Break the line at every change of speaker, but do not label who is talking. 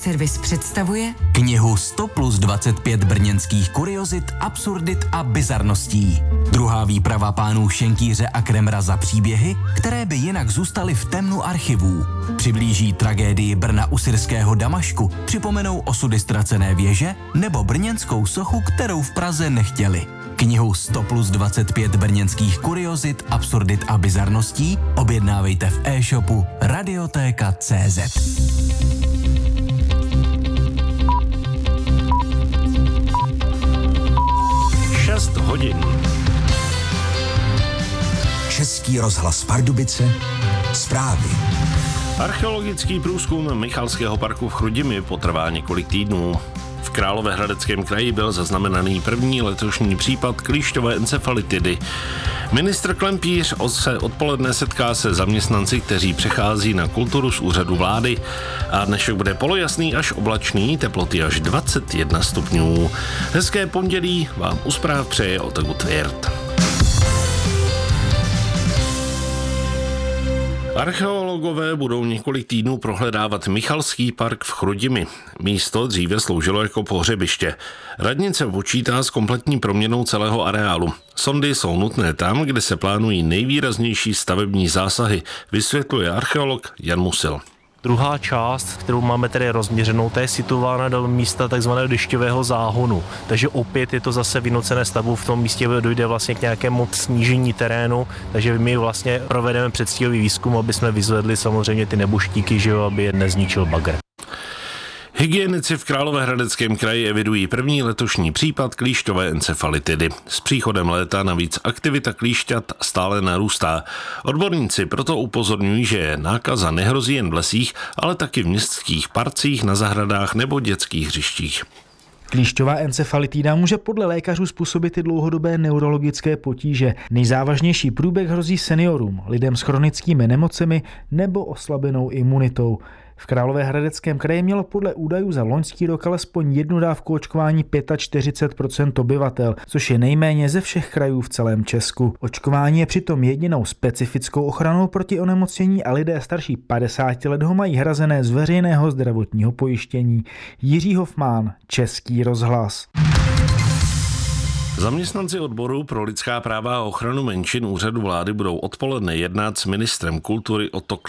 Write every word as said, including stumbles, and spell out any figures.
Servis představuje
knihu sto plus dvacet pět brněnských kuriozit, absurdit a bizarností. Druhá výprava pánů Šenkýře a Kremra za příběhy, které by jinak zůstaly v temnu archivů. Přiblíží tragédii Brna u syrského Damašku, připomenou osudy ztracené věže nebo brněnskou sochu, kterou v Praze nechtěli. Knihu sto plus dvacet pět brněnských kuriozit, absurdit a bizarností objednávejte v e-shopu Radiotéka tečka cé zet.
šest hodin.
Český rozhlas Pardubice, zprávy.
Archeologický průzkum Michalského parku v Chrudimi potrvá několik týdnů. V Královéhradeckém kraji byl zaznamenaný první letošní případ klíšťové encefalitidy. Ministr Klempíř se odpoledne setká se zaměstnanci, kteří přechází na kulturu z úřadu vlády. A dnešek bude polojasný až oblačný, teploty až dvacet jedna stupňů. Hezké pondělí vám u zpráv přeje Otaku Tvěrt. Archeologové budou několik týdnů prohledávat Michalský park v Chrudimi. Místo dříve sloužilo jako pohřebiště. Radnice počítá s kompletní proměnou celého areálu. Sondy jsou nutné tam, kde se plánují nejvýraznější stavební zásahy, vysvětluje archeolog Jan Musil.
Druhá část, kterou máme tedy rozměřenou, ta je situována do místa takzvaného dešťového záhonu. Takže opět je to zase vynucené stavbou, v tom místě dojde vlastně k nějakému snížení terénu, takže my vlastně provedeme předstihový výzkum, aby jsme vyzvedli samozřejmě ty neboštíky, že jo, aby je nezničil bagr.
Hygienici v Královéhradeckém kraji evidují první letošní případ klíšťové encefalitidy. S příchodem léta navíc aktivita klíšťat stále narůstá. Odborníci proto upozorňují, že nákaza nehrozí jen v lesích, ale taky v městských parcích, na zahradách nebo dětských hřištích.
Klíšťová encefalitida může podle lékařů způsobit i dlouhodobé neurologické potíže. Nejzávažnější průběh hrozí seniorům, lidem s chronickými nemocemi nebo oslabenou imunitou. V Královéhradeckém kraji mělo podle údajů za loňský rok alespoň jednu dávku očkování čtyřicet pět procent obyvatel, což je nejméně ze všech krajů v celém Česku. Očkování je přitom jedinou specifickou ochranou proti onemocnění a lidé starší padesáti let ho mají hrazené z veřejného zdravotního pojištění. Jiří Hofmán, Český rozhlas.
Zaměstnanci odboru pro lidská práva a ochranu menšin úřadu vlády budou odpoledne jednat s ministrem kultury Otto